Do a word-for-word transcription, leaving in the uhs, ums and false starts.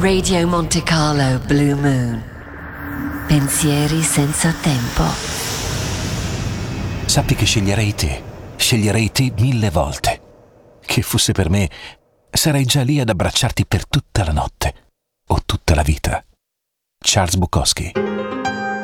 Radio Monte Carlo Blue Moon. Pensieri senza tempo. Sappi che sceglierei te. Sceglierei te mille volte. Che fosse per me, sarei già lì ad abbracciarti per tutta la notte o tutta la vita. Charles Bukowski.